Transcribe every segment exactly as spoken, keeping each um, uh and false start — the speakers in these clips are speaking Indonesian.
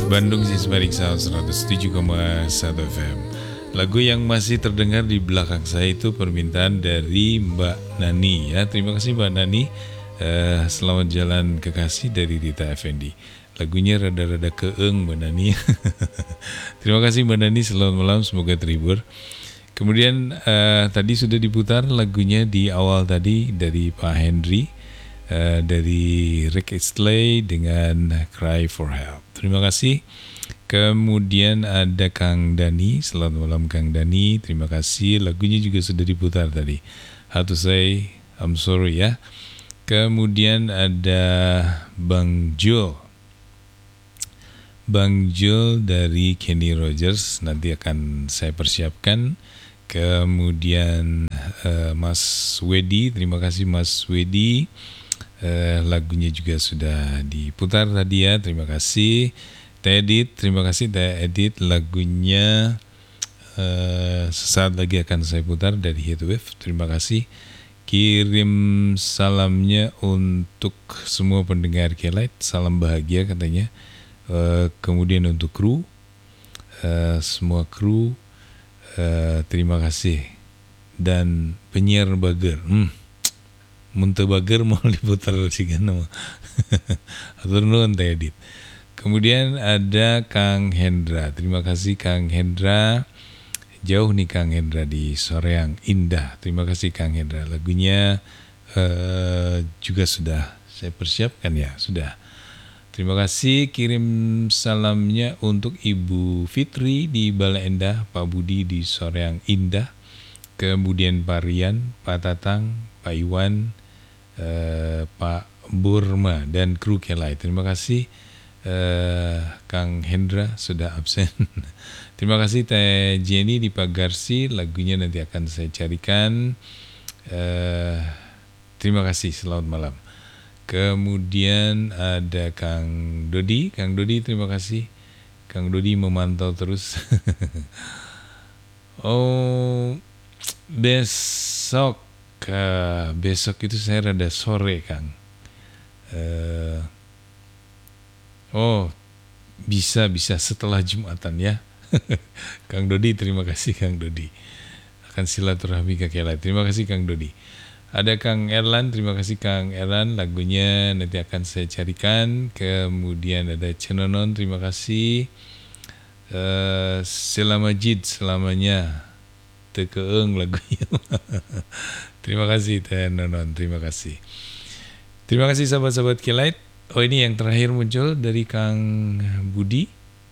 Bandung Sismarik Sound seratus tujuh koma satu F M. Lagu yang masih terdengar di belakang saya itu permintaan dari Mbak Nani ya. Terima kasih Mbak Nani. Uh, selamat jalan kekasih dari Rita Effendi. Lagunya rada-rada keeng Mbak Nani. Terima kasih Mbak Nani, selamat malam, semoga terhibur. Kemudian uh, tadi sudah diputar lagunya di awal tadi dari Pak Henry, uh, dari Rick Astley dengan Cry for Help. Terima kasih. Kemudian ada Kang Dani, selamat malam Kang Dani, terima kasih. Lagunya juga sudah diputar tadi, How to Say I'm Sorry ya. Kemudian ada Bang Jul, Bang Jul dari Kenny Rogers, nanti akan saya persiapkan. Kemudian uh, Mas Wedi, terima kasih Mas Wedi, uh, lagunya juga sudah diputar tadi ya, terima kasih. Teh Edit, terima kasih Teh Edit, lagunya uh, sesaat lagi akan saya putar dari Heatwave, terima kasih. Kirim salamnya untuk semua pendengar Kelight, salam bahagia katanya. Uh, kemudian untuk kru, uh, semua kru, uh, terima kasih. Dan penyiar bager, hmm, muntah bager mau diputar juga nama. Atur nuhun Teh Edit. Kemudian ada Kang Hendra, terima kasih Kang Hendra. Jauh nih Kang Hendra di sore yang indah, terima kasih Kang Hendra. Lagunya uh, juga sudah saya persiapkan ya, sudah. Terima kasih, kirim salamnya untuk Ibu Fitri di Bale Endah, Pak Budi di sore yang indah, kemudian Pak Rian, Pak Tatang, Pak Iwan, eh, Pak Burma, dan kru Kelai. Terima kasih eh, Kang Hendra sudah absen. Terima kasih Teh Jenny di Pagarsi, lagunya nanti akan saya carikan. Eh, terima kasih, selamat malam. Kemudian ada Kang Dodi, Kang Dodi terima kasih. Kang Dodi memantau terus. Oh, besok, uh, besok itu saya rada sore Kang. Uh, oh, bisa bisa setelah Jumatan ya. Kang Dodi terima kasih Kang Dodi. Akan silaturahmi ke Kelai. Terima kasih Kang Dodi. Ada Kang Erlan, terima kasih Kang Erlan, lagunya nanti akan saya carikan. Kemudian ada Cenonon, terima kasih. uh, Sela Majid, selamanya Tekeeng lagunya. Terima kasih Cenonon, terima kasih. Terima kasih sahabat-sahabat Kelight. Oh, ini yang terakhir muncul dari Kang Budi.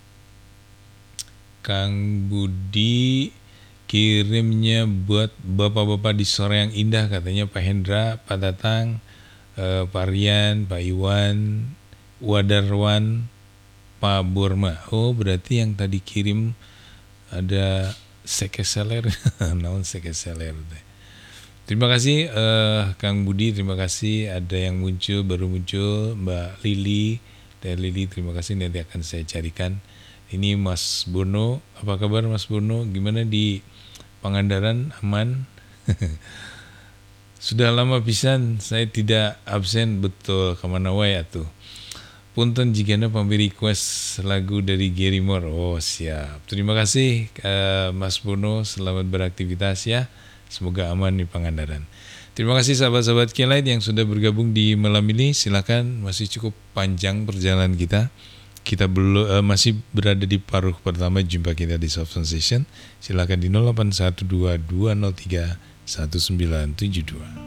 Kang Budi kirimnya buat bapak-bapak di sore yang indah, katanya Pak Hendra, Pak Tatang, eh, Pak Rian, Pak Iwan, Wadarwan, Pak Burma. Oh, berarti yang tadi kirim ada sekeseler, naon sekeseler. Terima kasih eh, Kang Budi, terima kasih. Ada yang muncul, baru muncul Mbak Lili, Teh Lili, terima kasih, nanti akan saya carikan. Ini Mas Bono, apa kabar Mas Bono? Gimana di Pangandaran, aman? Sudah lama pisan saya tidak absen, betul, kemana wae atuh. Punten jigana pampi request lagu dari Gary Moore. Oh siap, terima kasih uh, Mas Bono, selamat beraktivitas ya. Semoga aman di Pangandaran. Terima kasih sahabat-sahabat Kelight yang sudah bergabung di malam ini. Silakan, masih cukup panjang perjalanan kita. Kita belum uh, masih berada di paruh pertama jumpa kita di Soft Sensation. Silakan di nol delapan satu dua dua nol tiga satu sembilan tujuh dua.